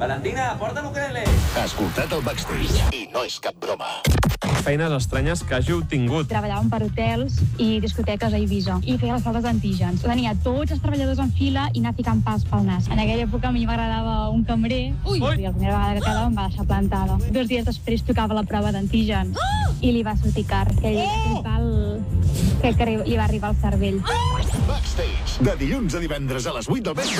Valentina, porta l'ukelele. Ha escoltat el Backstage i no és cap broma. Feines estranyes que hàgiu tingut. Treballàvem per hotels i discoteques a Eivissa i feia les proves d'antígens. Tenia tots els treballadors en fila i anar ficant pals pel nas. En aquella època a mi m'agradava un cambrer i la primera vegada que quedava em va deixar plantada. 2 dies després tocava la prova d'antígens i li va sortir car. Aquell pal que li va arribar al cervell. Backstage, de dilluns a divendres a les 8 del vespre.